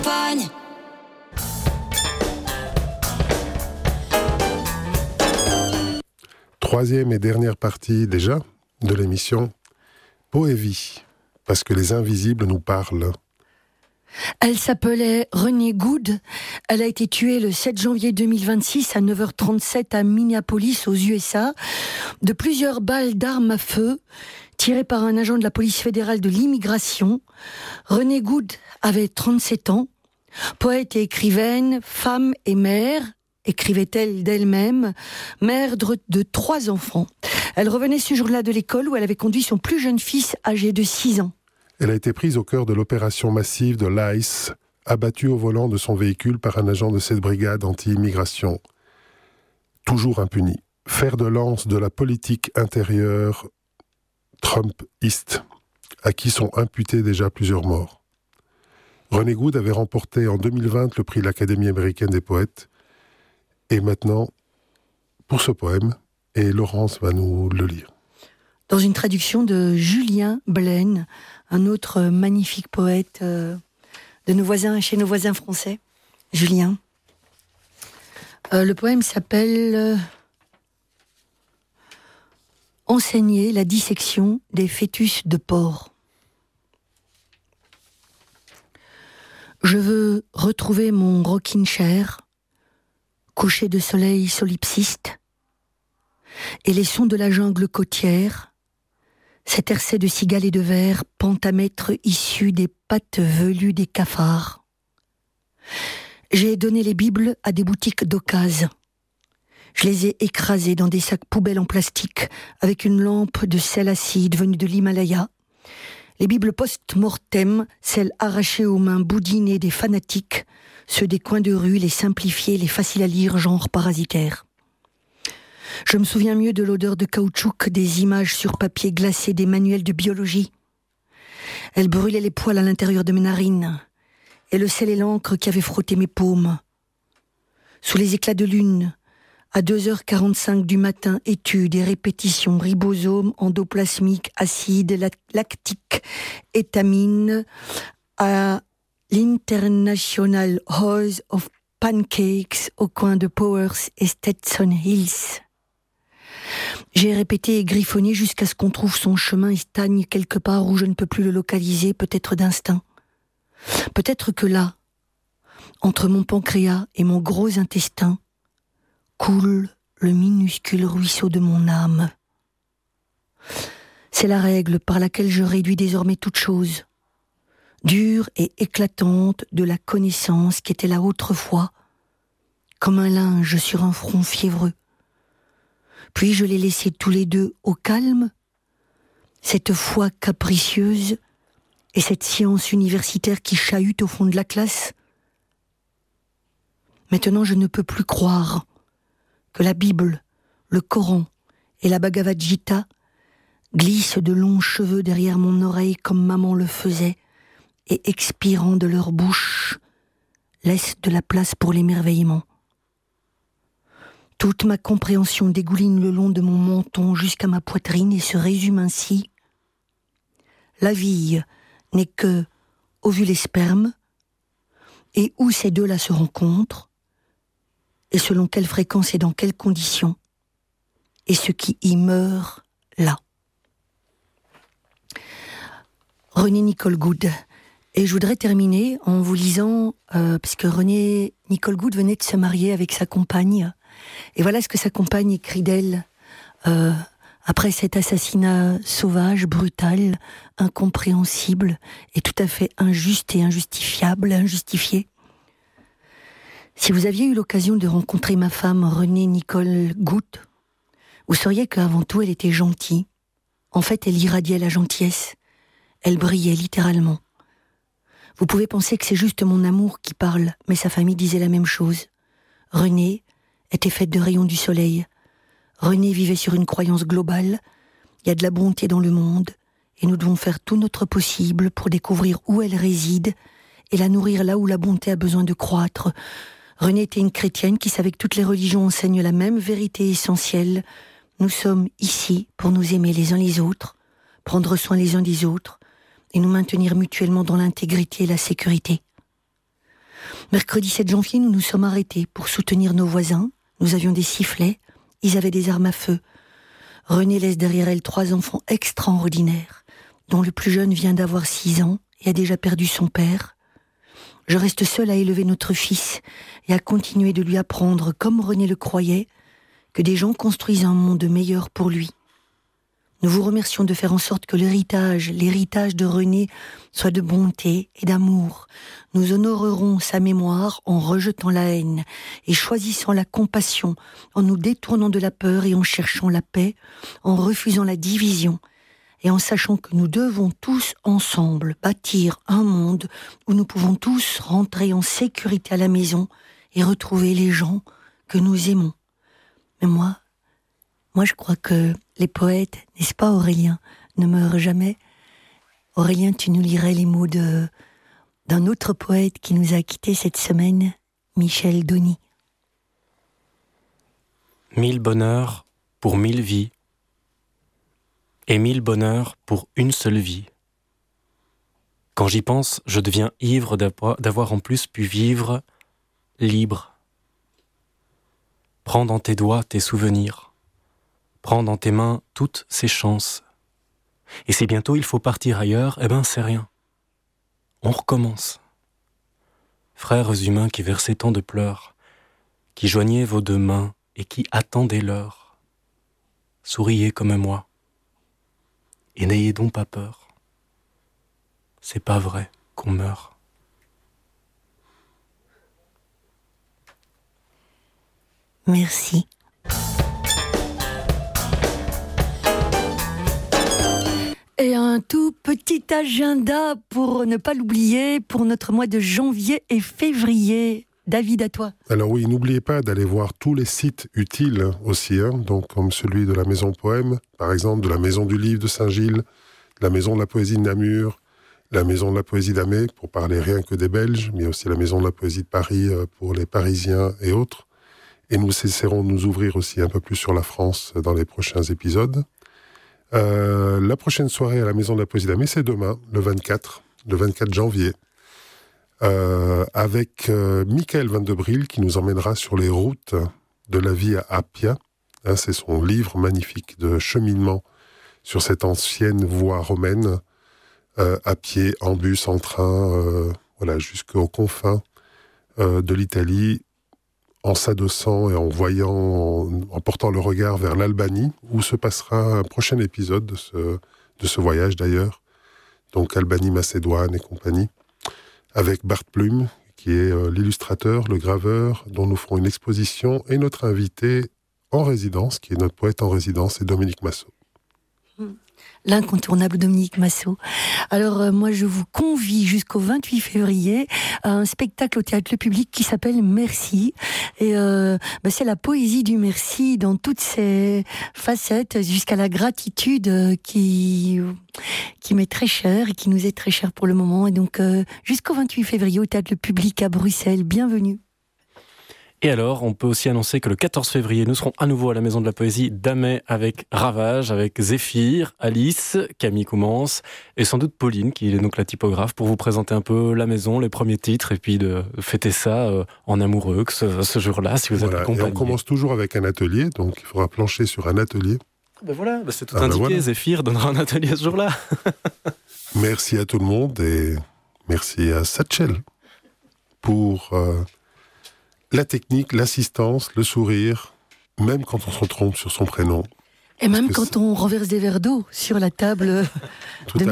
campagne. Troisième et dernière partie déjà de l'émission Poévie, parce que les invisibles nous parlent. Elle s'appelait Renée Good. Elle a été tuée le 7 janvier 2026 à 9h37 à Minneapolis, aux USA, de plusieurs balles d'armes à feu tirées par un agent de la police fédérale de l'immigration. Renée Good avait 37 ans, poète et écrivaine, femme et mère, écrivait-elle d'elle-même, mère de 3 enfants. Elle revenait ce jour-là de l'école où elle avait conduit son plus jeune fils âgé de 6 ans. Elle a été prise au cœur de l'opération massive de l'ICE, abattue au volant de son véhicule par un agent de cette brigade anti-immigration. Toujours impunie. Fer de lance de la politique intérieure Trumpiste, à qui sont imputés déjà plusieurs morts. Renée Good avait remporté en 2020 le prix de l'Académie américaine des poètes. Et maintenant, pour ce poème, et Laurence va nous le lire. Dans une traduction de Julien Blaine, un autre magnifique poète de nos voisins, chez nos voisins français. Julien. Le poème s'appelle Enseigner la dissection des fœtus de porc. Je veux retrouver mon rocking chair, coucher de soleil solipsiste, et les sons de la jungle côtière, cet hercet de cigales et de vers, pentamètre issu des pattes velues des cafards. J'ai donné les Bibles à des boutiques d'occasion. Je les ai écrasées dans des sacs poubelles en plastique avec une lampe de sel acide venue de l'Himalaya. Les Bibles post-mortem, celles arrachées aux mains boudinées des fanatiques, ceux des coins de rue, les simplifiés, les faciles à lire, genre parasitaires. Je me souviens mieux de l'odeur de caoutchouc que des images sur papier glacé des manuels de biologie. Elle brûlait les poils à l'intérieur de mes narines, et le sel et l'encre qui avaient frotté mes paumes. Sous les éclats de lune, à 2h45 du matin, études et répétitions, ribosomes, endoplasmiques, acides, lactiques, étamines, à l'International House of Pancakes au coin de Powers et Stetson Hills. J'ai répété et griffonné jusqu'à ce qu'on trouve son chemin et stagne quelque part où je ne peux plus le localiser, peut-être d'instinct. Peut-être que là, entre mon pancréas et mon gros intestin, coule le minuscule ruisseau de mon âme. C'est la règle par laquelle je réduis désormais toute chose, dure et éclatante de la connaissance qui était là autrefois, comme un linge sur un front fiévreux. Puis je les laissais tous les deux au calme, cette foi capricieuse et cette science universitaire qui chahute au fond de la classe. Maintenant je ne peux plus croire que la Bible, le Coran et la Bhagavad Gita glissent de longs cheveux derrière mon oreille comme maman le faisait et expirant de leur bouche laissent de la place pour l'émerveillement. Toute ma compréhension dégouline le long de mon menton jusqu'à ma poitrine et se résume ainsi. La vie n'est que ovule et sperme, et où ces deux-là se rencontrent, et selon quelle fréquence et dans quelles conditions, et ce qui y meurt là. Renée Nicole Good. Et je voudrais terminer en vous lisant, parce que Renée Nicole Good venait de se marier avec sa compagne. Et voilà ce que sa compagne écrit d'elle après cet assassinat sauvage, brutal, incompréhensible et tout à fait injuste et injustifié. Si vous aviez eu l'occasion de rencontrer ma femme Renée Nicole Good, vous sauriez qu'avant tout elle était gentille. En fait, elle irradiait la gentillesse. Elle brillait littéralement. Vous pouvez penser que c'est juste mon amour qui parle, mais sa famille disait la même chose. Renée était faite de rayons du soleil. Renée vivait sur une croyance globale. Il y a de la bonté dans le monde, et nous devons faire tout notre possible pour découvrir où elle réside et la nourrir là où la bonté a besoin de croître. Renée était une chrétienne qui savait que toutes les religions enseignent la même vérité essentielle. Nous sommes ici pour nous aimer les uns les autres, prendre soin les uns des autres, et nous maintenir mutuellement dans l'intégrité et la sécurité. Mercredi 7 janvier, nous nous sommes arrêtés pour soutenir nos voisins. Nous avions des sifflets, ils avaient des armes à feu. Renée laisse derrière elle 3 enfants extraordinaires, dont le plus jeune vient d'avoir 6 ans et a déjà perdu son père. Je reste seule à élever notre fils et à continuer de lui apprendre, comme René le croyait, que des gens construisent un monde meilleur pour lui. Nous vous remercions de faire en sorte que l'héritage de René soit de bonté et d'amour. Nous honorerons sa mémoire en rejetant la haine et choisissant la compassion, en nous détournant de la peur et en cherchant la paix, en refusant la division et en sachant que nous devons tous ensemble bâtir un monde où nous pouvons tous rentrer en sécurité à la maison et retrouver les gens que nous aimons. Mais moi, je crois que les poètes, n'est-ce pas Aurélien, ne meurent jamais. Aurélien, tu nous lirais les mots d'un autre poète qui nous a quittés cette semaine, Michel Denis. 1000 bonheurs pour 1000 vies, et 1000 bonheurs pour une seule vie. Quand j'y pense, je deviens ivre d'avoir en plus pu vivre libre. Prends dans tes doigts tes souvenirs. Prends dans tes mains toutes ces chances. Et si bientôt il faut partir ailleurs, c'est rien. On recommence. Frères humains qui versaient tant de pleurs, qui joignaient vos 2 mains et qui attendaient l'heure, souriez comme moi. Et n'ayez donc pas peur. C'est pas vrai qu'on meurt. Merci. Et un tout petit agenda pour ne pas l'oublier pour notre mois de janvier et février. David, à toi. Alors oui, n'oubliez pas d'aller voir tous les sites utiles aussi, donc comme celui de la Maison Poème, par exemple, de la Maison du Livre de Saint-Gilles, de la Maison de la Poésie de Namur, la Maison de la Poésie d'Amé, pour parler rien que des Belges, mais aussi la Maison de la Poésie de Paris pour les Parisiens et autres. Et nous essaierons de nous ouvrir aussi un peu plus sur la France dans les prochains épisodes. La prochaine soirée à la Maison de la Poésie d'Amé, c'est demain, le 24 janvier. Avec Michael Van de Bril qui nous emmènera sur les routes de la vie à Appia. C'est son livre magnifique de cheminement sur cette ancienne voie romaine, à pied, en bus, en train, jusqu'aux confins de l'Italie, en s'adossant et en voyant, en portant le regard vers l'Albanie, où se passera un prochain épisode de ce voyage d'ailleurs. Donc Albanie, Macédoine et compagnie. Avec Bart Plume, qui est l'illustrateur, le graveur, dont nous ferons une exposition, et notre invité en résidence, qui est notre poète en résidence, c'est Dominique Massot. L'incontournable Dominique Massot. Alors moi je vous convie jusqu'au 28 février à un spectacle au Théâtre Le Public qui s'appelle Merci. Et c'est la poésie du merci dans toutes ses facettes, jusqu'à la gratitude qui m'est très chère et qui nous est très chère pour le moment. Et donc jusqu'au 28 février au Théâtre Le Public à Bruxelles. Bienvenue. Et alors, on peut aussi annoncer que le 14 février, nous serons à nouveau à la Maison de la Poésie d'Amay avec Ravage, avec Zéphyr, Alice, Camille Coumans et sans doute Pauline, qui est donc la typographe, pour vous présenter un peu la maison, les premiers titres, et puis de fêter ça en amoureux, que ce jour-là, si vous êtes accompagné. Et on commence toujours avec un atelier, donc il faudra plancher sur un atelier. C'est tout indiqué, Zéphyr donnera un atelier ce jour-là. Merci à tout le monde et merci à Satchel pour... la technique, l'assistance, le sourire, même quand on se trompe sur son prénom. Et même quand on renverse des verres d'eau sur la table.